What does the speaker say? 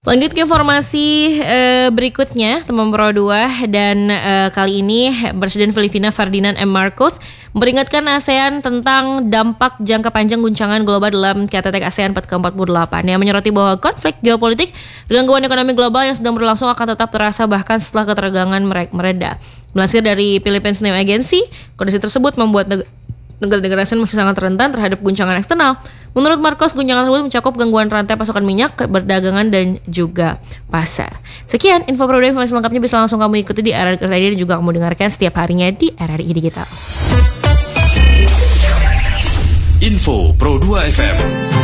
Lanjut ke informasi berikutnya, teman Pro 2, dan kali ini Presiden Filipina Ferdinand M. Marcos memperingatkan ASEAN tentang dampak jangka panjang guncangan global dalam KTT ASEAN ke-48 yang menyoroti bahwa konflik geopolitik dan gangguan ekonomi global yang sedang berlangsung akan tetap terasa bahkan setelah ketegangan mereda. Melansir dari Philippines News Agency, kondisi tersebut membuat negara-negara ASEAN masih sangat rentan terhadap guncangan eksternal. Menurut Marcos, guncangan tersebut mencakup gangguan rantai pasokan minyak, perdagangan, dan juga pasar. Sekian info Pro 2, informasi lengkapnya bisa langsung kamu ikuti di RRI dan juga kamu dengarkan setiap harinya di RRI Digital. Info Pro 2 FM.